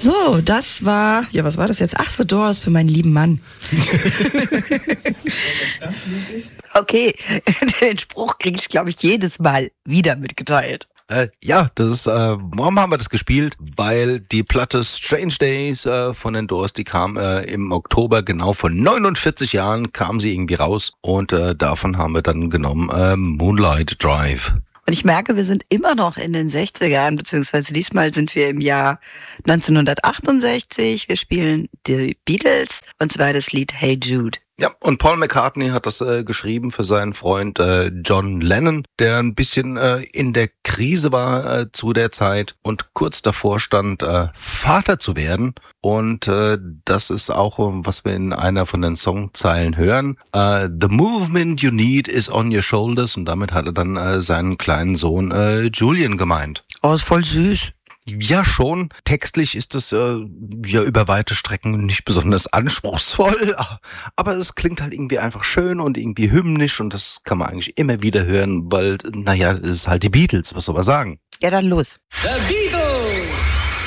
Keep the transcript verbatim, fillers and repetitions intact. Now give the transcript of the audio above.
So, das war, ja, was war das jetzt? Ach, The Doors für meinen lieben Mann. Okay, den Spruch kriege ich, glaube ich, jedes Mal wieder mitgeteilt. Äh, ja, das ist, äh, warum haben wir das gespielt? Weil die Platte Strange Days äh, von den Doors, die kam äh, im Oktober, genau vor neunundvierzig Jahren kam sie irgendwie raus und äh, davon haben wir dann genommen äh, Moonlight Drive. Und ich merke, wir sind immer noch in den sechzigern, beziehungsweise diesmal sind wir im Jahr neunzehnhundertachtundsechzig. Wir spielen die Beatles, und zwar das Lied Hey Jude. Ja, und Paul McCartney hat das äh, geschrieben für seinen Freund äh, John Lennon, der ein bisschen äh, in der Krise war äh, zu der Zeit und kurz davor stand, äh, Vater zu werden. Und äh, das ist auch, was wir in einer von den Songzeilen hören. Äh, The movement you need is on your shoulders. Und damit hat er dann äh, seinen kleinen Sohn äh, Julian gemeint. Oh, ist voll süß. Ja, schon. Textlich ist es äh, ja über weite Strecken nicht besonders anspruchsvoll, aber es klingt halt irgendwie einfach schön und irgendwie hymnisch und das kann man eigentlich immer wieder hören, weil, naja, es ist halt die Beatles, was soll man sagen? Ja, dann los. The Beatles!